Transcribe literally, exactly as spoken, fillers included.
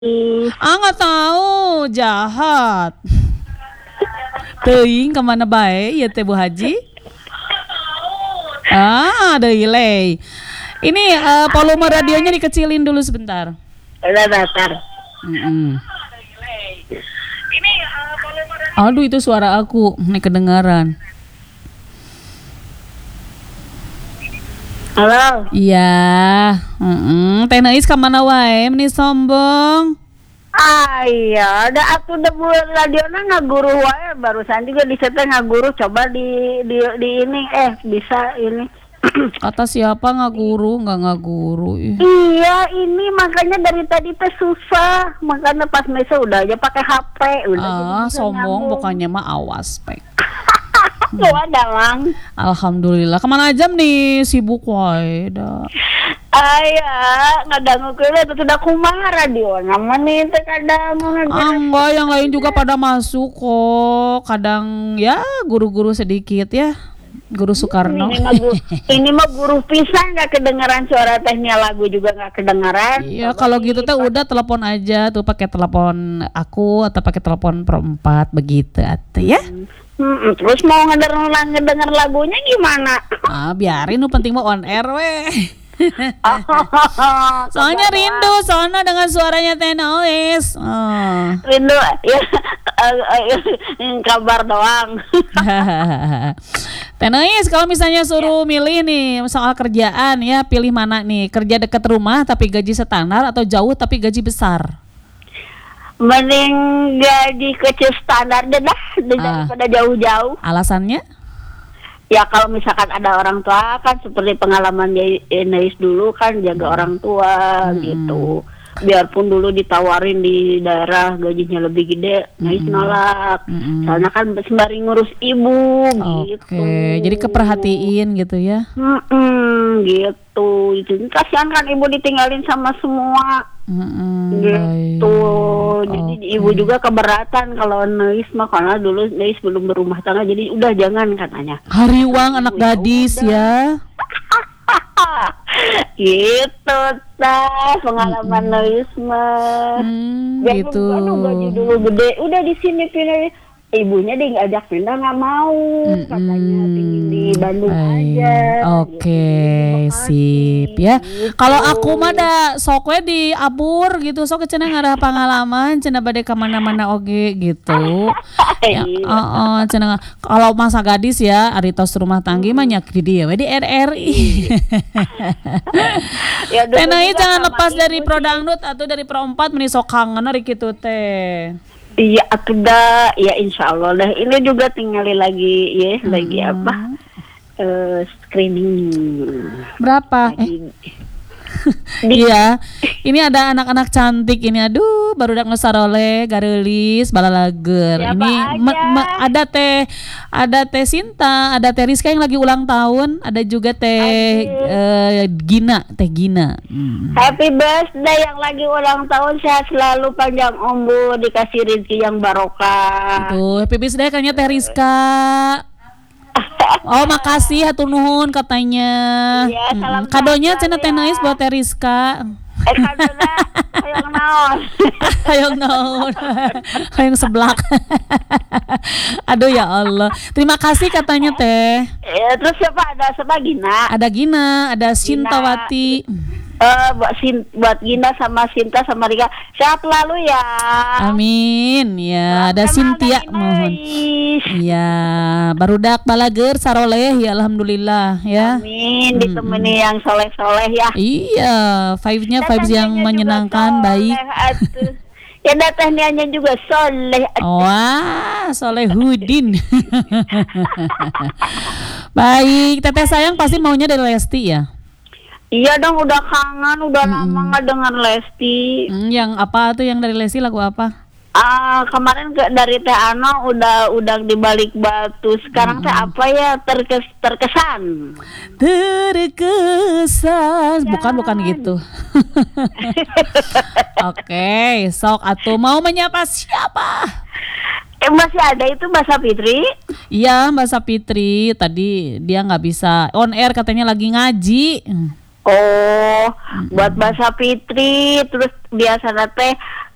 Ah, nggak tahu, jahat. Teuing kemana bae ya teh Bu Haji? Ah, ada delay. Ini uh, volume radionya dikecilin dulu sebentar. Udah datar. Mm-mm. Aduh, itu suara aku, nih kedengaran. Halo. Iya, heeh. Teh Nais ka mana wae meni sombong. Ah iya, ada aku udah buat radiona ngaguru wae barusan juga di setnya ngaguru coba di di di ini eh bisa ini. Kata siapa ngaguru, nggak ngaguru. Ih. Iya, ini makanya dari tadi teh susah. Makanya pas mesa udah aja pakai H P udah jadi Ah, bisa sombong nyambung. pokoknya mah awas, Pek. Tuh ada lang. Alhamdulillah. Kemana aja nih sibuk wae dah. Aya ngadangu keula teh sudah kumaha radio nama nih teh kadang Ah, enggak, yang lain juga pada masuk kok. Kadang ya guru-guru sedikit ya. Guru Soekarno. Ini mah guru, ini mah guru pisang nggak kedengaran suara tehnya, lagu juga nggak kedengaran. Iya, kalau gitu teh udah telepon aja tuh pakai telepon aku atau pakai telepon perempat begitu atuh ya. Hmm, terus mau ngedenger ngedenger lagunya gimana? Ah, biarin, nu penting mah on air weh. Oh, Soalnya kabar rindu doang. soalnya dengan suaranya Teh Nais. Oh. Rindu ya. eh, eh, kabar doang. Teh Nais, kalau misalnya suruh milih nih soal kerjaan ya, pilih mana nih? Kerja dekat rumah tapi gaji standar atau jauh tapi gaji besar? Mending gaji kecil standar deh dah Ah. daripada jauh-jauh. Alasannya? Ya kalau misalkan ada orang tua kan seperti pengalaman Nais dulu kan jaga orang tua Hmm. gitu. Biarpun dulu ditawarin di daerah gajinya lebih gede, Nais nolak. Mm-mm. Soalnya kan sembari ngurus ibu Oke, gitu. jadi keperhatiin gitu ya. Mm-mm, gitu. Itu kasihan kan ibu ditinggalin sama semua. Mm-mm, Gitu. baik. Jadi Oke. ibu juga keberatan kalau Nais mah karena dulu Nais belum berumah tangga, jadi udah jangan katanya. Hariwang anak Ya gadis udah. ya. Gitu tah pengalaman Nais mah. Hmm, Biarpun gitu. aduh gaji dulu gede, udah di sini pindah. Ibunya dia ngajak pindah nggak mau, katanya pingin di Bandung Baik. aja. Oke, Gitu. sip ya. Gitu. Kalau aku mah da sok we di abur gitu, sok cenah ngada pengalaman, cenah bade ka mana-mana oge gitu. Ya, Iya. heeh, cenah kalau masa gadis ya, ari tos rumah tangga mah nyak di dieu we di R R I. Ya, dulu Teh Nais juga jangan sama lepas dari ibu pro sih. dangdut atau dari pro empat meni sok kangen ari kitu teh. Iya, aku dah, ya insya Allah dah. Ini juga tinggali lagi, ya, lagi apa? Eh, screening. Berapa? Eh, Di- iya, ini ada anak-anak cantik ini. Aduh, baru dak ngesarole, garelis, balalager. Siapa Ini me- aja? me- ada teh, ada teh Sinta, ada teh Rizka yang lagi ulang tahun, ada juga teh eh, Gina, teh Gina. Hmm. Happy birthday yang lagi ulang tahun, sehat selalu, panjang umur, dikasih rezeki yang barokah. Tuh, happy birthday kayaknya teh Rizka. Oh, makasih hatur nuhun katanya. Iya, Mm-mm. salam Kadonya sehat cenah teh ya. Nais buat teh Rizka. Eh, kadang yang naon. Hayang naon. Hayang seblak. Aduh ya Allah. Terima kasih katanya teh. Eh, terus siapa ada siapa Gina? Ada Gina, ada Sintawati. Eh, buat Sin, buat Gina sama Sinta sama Rika, sehat selalu ya. Amin. Ya, ada Sama Sintia Nais. mohon. Iya, barudak balager saroleh ya alhamdulillah ya. Amin, ditemani yang soleh-soleh ya. Iya, vibes-nya vibes yang Datangnya juga menyenangkan, soleh, baik. atuh. Ya datangnya juga soleh. atuh. Wah, Solehudin. Baik, Teteh sayang pasti maunya dari Lesti ya. Iya dong, udah kangen, udah lama nggak dengar Lesti. Hmm, yang apa tuh yang dari Lesti lagu apa? Ah, kemarin ke dari Teh Ano udah udah di balik batu. Sekarang teh apa ya terkes, terkesan? Terkesan, bukan bukan gitu. Oke, sok atuh mau menyapa siapa? Eh masih ada itu Mbak Fitri? Iya, Mbak Sapitri tadi dia nggak bisa on air katanya lagi ngaji. Oh, buat Mbak Fitri, terus biasa teh